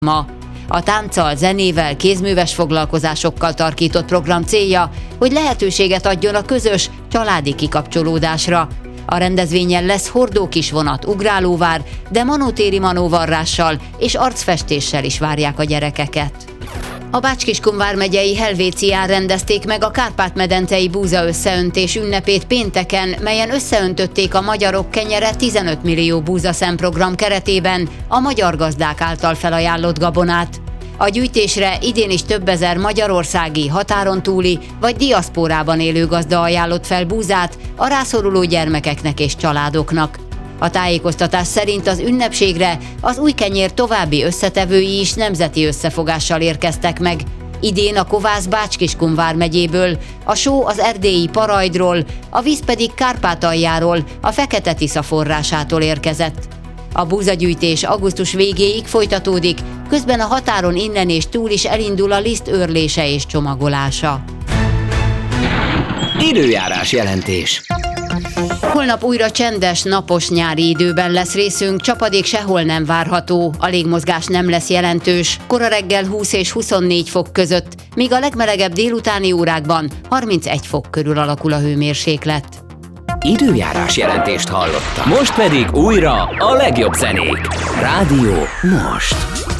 Ma a tánccal, zenével, kézműves foglalkozásokkal tarkított program célja, hogy lehetőséget adjon a közös, családi kikapcsolódásra. A rendezvényen lesz hordókisvonat, ugrálóvár, de manótéri manóvarrással és arcfestéssel is várják a gyerekeket. A Bács-Kiskun vármegyei Helvécián rendezték meg a Kárpát-medencei búzaösszeöntés ünnepét pénteken, melyen összeöntötték a magyarok kenyere 15 millió búzaszem program keretében a magyar gazdák által felajánlott gabonát. A gyűjtésre idén is több ezer magyarországi, határon túli vagy diaszpórában élő gazda ajánlott fel búzát a rászoruló gyermekeknek és családoknak. A tájékoztatás szerint az ünnepségre az új kenyér további összetevői is nemzeti összefogással érkeztek meg. Idén a kovász Bács-Kiskun vármegyéből, a só az erdélyi Parajdról, a víz pedig Kárpátaljáról, a Fekete-Tisza forrásától érkezett. A búzagyűjtés augusztus végéig folytatódik, közben a határon innen és túl is elindul a liszt őrlése és csomagolása. Időjárás jelentés. Holnap újra csendes, napos nyári időben lesz részünk, csapadék sehol nem várható, a légmozgás nem lesz jelentős, kora reggel 20 és 24 fok között, míg a legmelegebb délutáni órákban 31 fok körül alakul a hőmérséklet. Időjárás jelentést hallottak. Most pedig újra a legjobb zenék. Rádió Most.